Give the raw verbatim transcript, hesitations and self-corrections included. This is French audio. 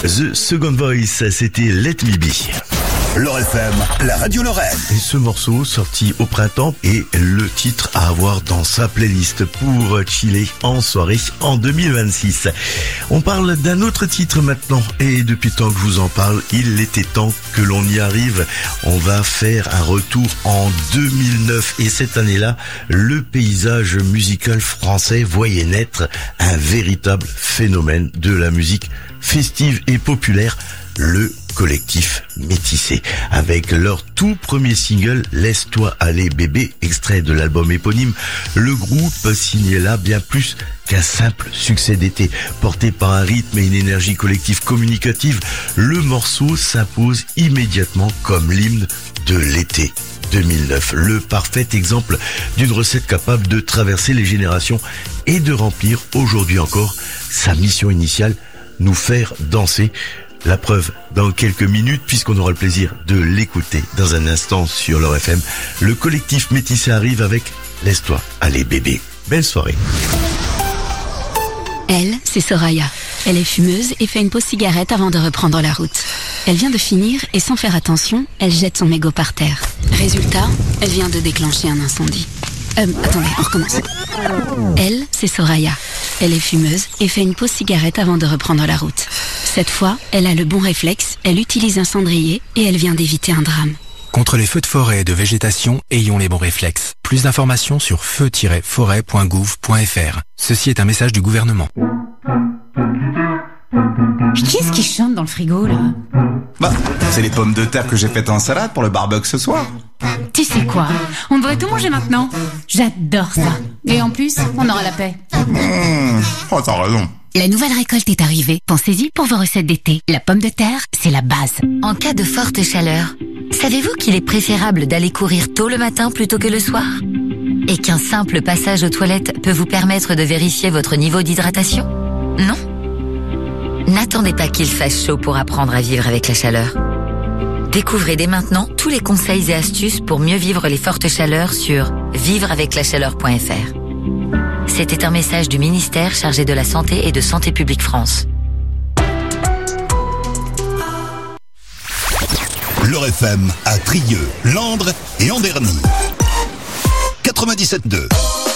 The Second Voice, c'était Let Me Be. L'Or F M, la radio Lorraine. Et ce morceau sorti au printemps est le titre à avoir dans sa playlist pour chiller en soirée en deux mille vingt-six. On parle d'un autre titre maintenant et depuis le temps que je vous en parle, il était temps que l'on y arrive. On va faire un retour en deux mille neuf et cette année-là, le paysage musical français voyait naître un véritable phénomène de la musique festive et populaire, le collectif Métissé, avec leur tout premier single Laisse-toi aller bébé, extrait de l'album éponyme. Le groupe signait là bien plus qu'un simple succès d'été, porté par un rythme et une énergie collective communicative. Le morceau s'impose immédiatement comme l'hymne de l'été deux mille neuf, le parfait exemple d'une recette capable de traverser les générations et de remplir aujourd'hui encore sa mission initiale, nous faire danser. La preuve dans quelques minutes, puisqu'on aura le plaisir de l'écouter dans un instant sur l'Or F M. Le collectif Métissé arrive avec Laisse-toi aller bébé. Belle soirée. Elle, c'est Soraya. Elle est fumeuse et fait une pause cigarette avant de reprendre la route. Elle vient de finir et sans faire attention, elle jette son mégot par terre. Résultat, elle vient de déclencher un incendie. Euh, attendez, on recommence. Elle, c'est Soraya. Elle est fumeuse et fait une pause cigarette avant de reprendre la route. Cette fois, elle a le bon réflexe, elle utilise un cendrier et elle vient d'éviter un drame. Contre les feux de forêt et de végétation, ayons les bons réflexes. Plus d'informations sur feu tiret forêt point gouv point f r. Ceci est un message du gouvernement. Qui est-ce qui chante dans le frigo, là? Bah, c'est les pommes de terre que j'ai faites en salade pour le barbecue ce soir. Tu sais quoi? On devrait tout manger maintenant. J'adore ça. Et en plus, on aura la paix. Mmh. Oh, t'as raison. La nouvelle récolte est arrivée. Pensez-y pour vos recettes d'été. La pomme de terre, c'est la base. En cas de forte chaleur, savez-vous qu'il est préférable d'aller courir tôt le matin plutôt que le soir? Et qu'un simple passage aux toilettes peut vous permettre de vérifier votre niveau d'hydratation? Non? N'attendez pas qu'il fasse chaud pour apprendre à vivre avec la chaleur. Découvrez dès maintenant tous les conseils et astuces pour mieux vivre les fortes chaleurs sur vivre avec la chaleur point f r. C'était un message du ministère chargé de la Santé et de Santé publique France. L'Or F M à Trieux, Landres et Anderny. quatre-vingt-dix-sept deux.